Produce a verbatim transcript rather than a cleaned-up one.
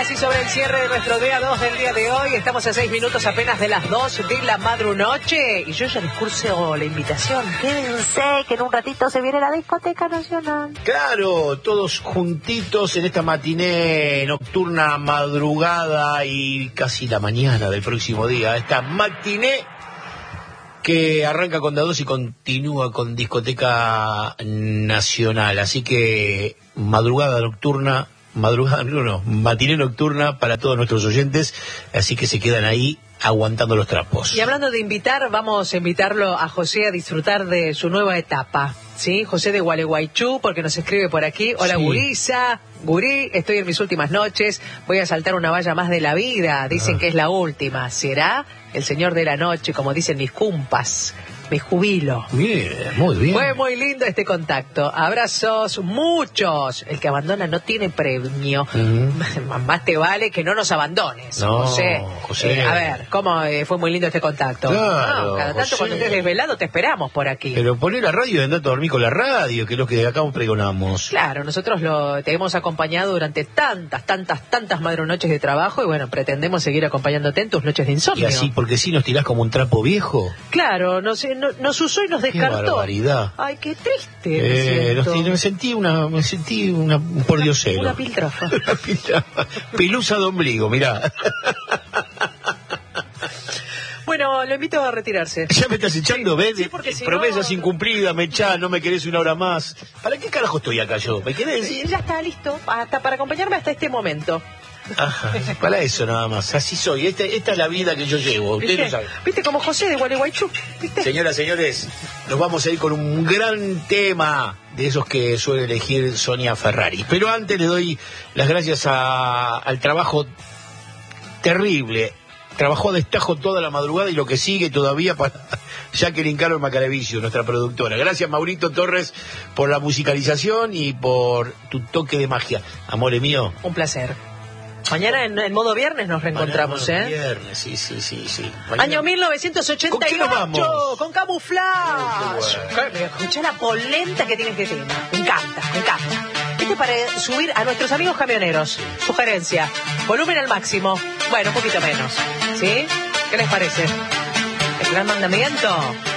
casi sobre el cierre de nuestro día dos del día de hoy. Estamos a seis minutos apenas de las dos de la madrunoche. Y yo ya discurso la invitación. Quédense, que en un ratito se viene la discoteca nacional. Claro, todos juntitos en esta matiné nocturna, madrugada y casi la mañana del próximo día. Esta matiné que arranca con Dados y continúa con discoteca nacional. Así que madrugada nocturna. Madrugada, no, no, matiné nocturna para todos nuestros oyentes, así que se quedan ahí aguantando los trapos. Y hablando de invitar, vamos a invitarlo a José a disfrutar de su nueva etapa, ¿sí? José de Gualeguaychú, porque nos escribe por aquí. Hola, sí. Gurisa, Gurí, estoy en mis últimas noches, voy a saltar una valla más de la vida, dicen ah. que es la última. ¿Será el señor de la noche, como dicen mis cumpas? Me jubilo. Bien, muy bien. Fue muy lindo este contacto. Abrazos, muchos. El que abandona no tiene premio. Uh-huh. Más te vale que no nos abandones, no, José. José. Eh, a ver, ¿cómo eh, fue muy lindo este contacto? Claro, no, cada tanto José. Cuando estés desvelado te esperamos por aquí. Pero poné la radio y andate a dormir con la radio, que es lo que acá pregonamos. Claro, nosotros lo, te hemos acompañado durante tantas, tantas, tantas madrunoches de trabajo y bueno, pretendemos seguir acompañándote en tus noches de insomnio. Y así, porque si nos tirás como un trapo viejo. Claro, no sé. No, nos usó y nos descartó. Qué barbaridad. Ay, qué triste. Eh, me, los, me sentí una, me sentí una, un pordiosero. Una piltrafa. Una piltrafa. Pelusa de ombligo, mirá. Bueno, lo invito a retirarse. Ya me estás echando, ¿ves? Sí, porque si promesas no... incumplidas, me echás, no me querés una hora más. ¿Para qué carajo estoy acá yo? ¿Me querés decir? Ya está listo, hasta para acompañarme hasta este momento. Ajá, para eso nada más, así soy, esta, esta es la vida que yo llevo, usted ¿Viste? lo sabe. ¿Viste como José de Gualeguaychú? ¿Viste? Señoras, señores, nos vamos a ir con un gran tema de esos que suele elegir Sonia Ferrari. Pero antes le doy las gracias a, al trabajo terrible. Trabajó a destajo toda la madrugada y lo que sigue todavía para Jacqueline Carol Macaravicio, nuestra productora. Gracias, Maurito Torres, por la musicalización y por tu toque de magia. Amore mío. Un placer. Mañana en, en modo viernes nos reencontramos, Mañana, ¿eh? Viernes, sí, sí, sí, sí. Mañana... Año mil novecientos ochenta y ocho. ¿Con qué nos vamos? Con Camuflaje. Bueno. Escuchá la polenta que tiene este tema. Me encanta, me encanta. Este para subir a nuestros amigos camioneros. Sugerencia. Volumen al máximo. Bueno, un poquito menos. ¿Sí? ¿Qué les parece? El gran mandamiento.